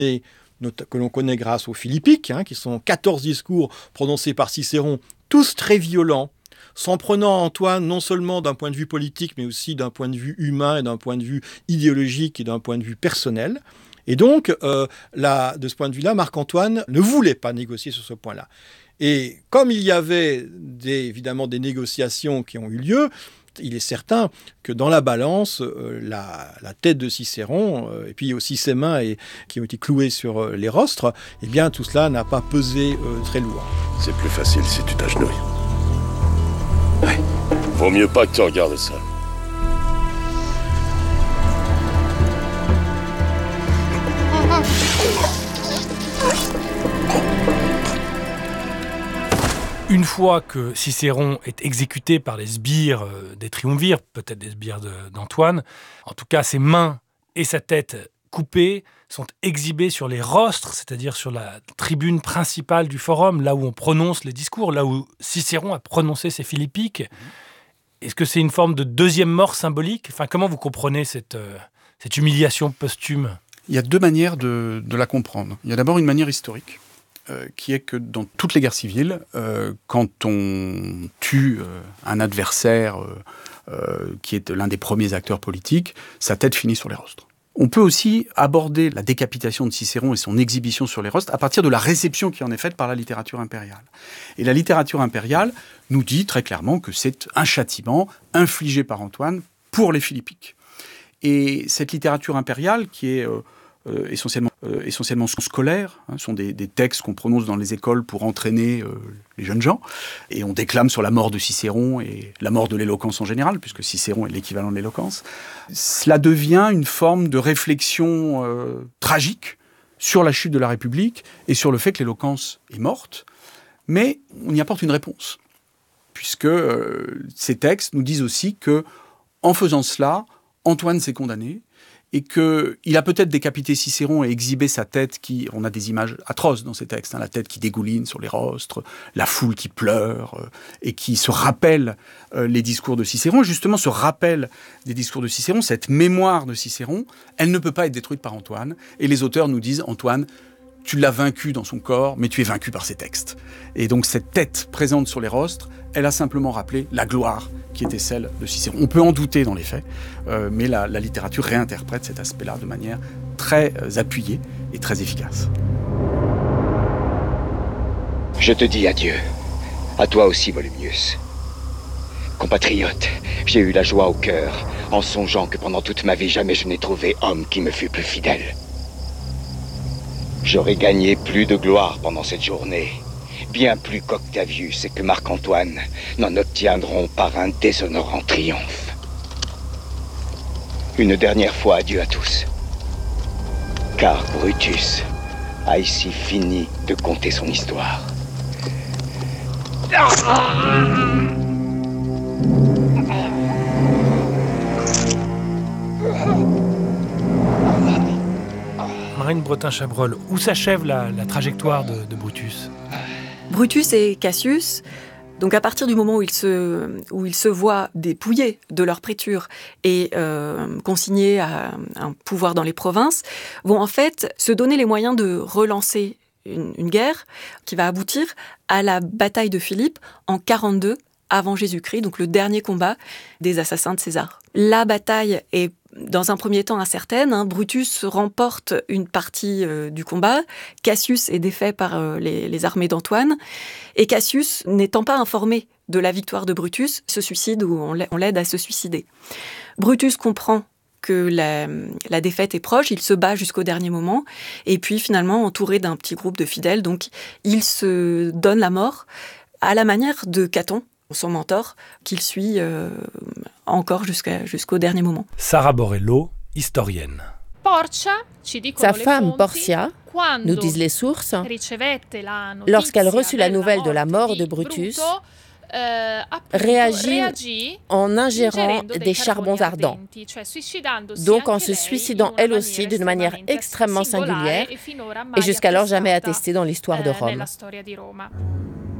et que l'on connaît grâce aux Philippiques, qui sont 14 discours prononcés par Cicéron, tous très violents, s'en prenant à Antoine non seulement d'un point de vue politique, mais aussi d'un point de vue humain, et d'un point de vue idéologique et d'un point de vue personnel. Et donc, de ce point de vue-là, Marc-Antoine ne voulait pas négocier sur ce point-là. Et comme il y avait évidemment des négociations qui ont eu lieu, il est certain que dans la balance, la tête de Cicéron, et puis aussi ses mains qui ont été clouées sur les rostres, eh bien tout cela n'a pas pesé très lourd. C'est plus facile si tu t'agenouilles. Ouais. Vaut mieux pas que tu regardes ça. Une fois que Cicéron est exécuté par les sbires des triumvirs, peut-être des sbires d'Antoine, en tout cas ses mains et sa tête coupées sont exhibées sur les rostres, c'est-à-dire sur la tribune principale du forum, là où on prononce les discours, là où Cicéron a prononcé ses Philippiques. Est-ce que c'est une forme de deuxième mort symbolique ? Enfin, comment vous comprenez cette humiliation posthume ? Il y a deux manières de la comprendre. Il y a d'abord une manière historique, qui est que dans toutes les guerres civiles, quand on tue un adversaire qui est l'un des premiers acteurs politiques, sa tête finit sur les rostres. On peut aussi aborder la décapitation de Cicéron et son exhibition sur les rostres à partir de la réception qui en est faite par la littérature impériale. Et la littérature impériale nous dit très clairement que c'est un châtiment infligé par Antoine pour les Philippiques. Et cette littérature impériale qui est essentiellement scolaire, sont des textes qu'on prononce dans les écoles pour entraîner les jeunes gens, et on déclame sur la mort de Cicéron et la mort de l'éloquence en général, puisque Cicéron est l'équivalent de l'éloquence. Cela devient une forme de réflexion tragique sur la chute de la République et sur le fait que l'éloquence est morte, mais on y apporte une réponse, puisque ces textes nous disent aussi que, en faisant cela, Antoine s'est condamné, et qu'il a peut-être décapité Cicéron et exhibé sa tête on a des images atroces dans ces textes, la tête qui dégouline sur les rostres, la foule qui pleure, et qui se rappelle les discours de Cicéron. Justement, ce rappel des discours de Cicéron, cette mémoire de Cicéron, elle ne peut pas être détruite par Antoine. Et les auteurs nous disent, Antoine, tu l'as vaincu dans son corps, mais tu es vaincu par ses textes. Et donc cette tête présente sur les rostres, elle a simplement rappelé la gloire qui était celle de Cicéron. On peut en douter dans les faits, mais la littérature réinterprète cet aspect-là de manière très appuyée et très efficace. Je te dis adieu. À toi aussi, Volumnius. Compatriote, j'ai eu la joie au cœur, en songeant que pendant toute ma vie, jamais je n'ai trouvé homme qui me fût plus fidèle. J'aurais gagné plus de gloire pendant cette journée, bien plus qu'Octavius et que Marc-Antoine n'en obtiendront par un déshonorant triomphe. Une dernière fois, adieu à tous. Car Brutus a ici fini de conter son histoire. Marine Bretin-Chabrol, où s'achève la trajectoire de Brutus ? Brutus et Cassius, donc à partir du moment où ils se voient dépouillés de leur préture et consignés à un pouvoir dans les provinces, vont en fait se donner les moyens de relancer une guerre qui va aboutir à la bataille de Philippe en 42 avant Jésus-Christ, donc le dernier combat des assassins de César. La bataille est dans un premier temps incertaine. Brutus remporte une partie du combat. Cassius est défait par les armées d'Antoine. Et Cassius, n'étant pas informé de la victoire de Brutus, se suicide ou on l'aide à se suicider. Brutus comprend que la défaite est proche, il se bat jusqu'au dernier moment, et puis finalement, entouré d'un petit groupe de fidèles, donc il se donne la mort à la manière de Caton, son mentor, qu'il suit encore jusqu'au dernier moment. Sarah Borello, historienne. Sa femme, Portia, nous disent les sources, lorsqu'elle reçut la nouvelle de la mort de Brutus, réagit en ingérant des charbons ardents, donc en se suicidant elle aussi d'une manière extrêmement singulière et jusqu'alors jamais attestée dans l'histoire de Rome.